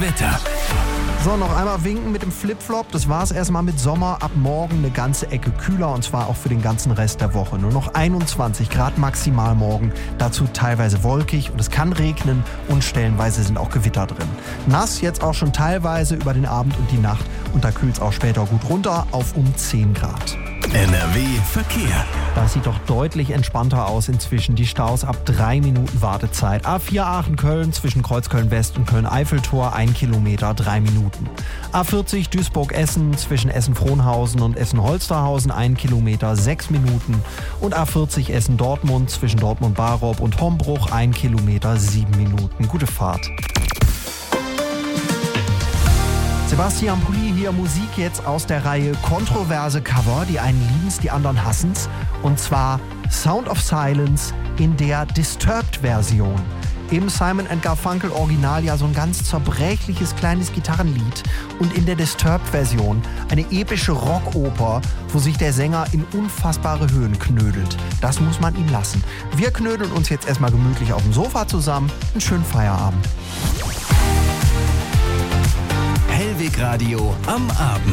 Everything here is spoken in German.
Wetter. So, noch einmal winken mit dem Flipflop. Das war's erstmal mit Sommer. Ab morgen eine ganze Ecke kühler und zwar auch für den ganzen Rest der Woche. Nur noch 21 Grad maximal morgen. Dazu teilweise wolkig und es kann regnen und stellenweise sind auch Gewitter drin. Nass jetzt auch schon teilweise über den Abend und die Nacht und da kühlt's auch später gut runter auf um 10 Grad. NRW Verkehr. Das sieht doch deutlich entspannter aus inzwischen. Die Staus ab 3 Minuten Wartezeit. A4 Aachen-Köln zwischen Kreuzköln-West und Köln-Eiffeltor 1 Kilometer 3 Minuten. A40 Duisburg-Essen zwischen Essen-Frohnhausen und Essen-Holsterhausen 1 Kilometer 6 Minuten. Und A40 Essen-Dortmund zwischen Dortmund-Barob und Hombruch 1 Kilometer 7 Minuten. Gute Fahrt. Sebastian Pulli hier, Musik jetzt aus der Reihe Kontroverse Cover. Die einen lieben's, die anderen hassen's. Und zwar Sound of Silence in der Disturbed-Version. Im Simon & Garfunkel Original ja so ein ganz zerbrechliches kleines Gitarrenlied. Und in der Disturbed-Version eine epische Rockoper, wo sich der Sänger in unfassbare Höhen knödelt. Das muss man ihm lassen. Wir knödeln uns jetzt erstmal gemütlich auf dem Sofa zusammen. Einen schönen Feierabend. Hellweg Radio am Abend.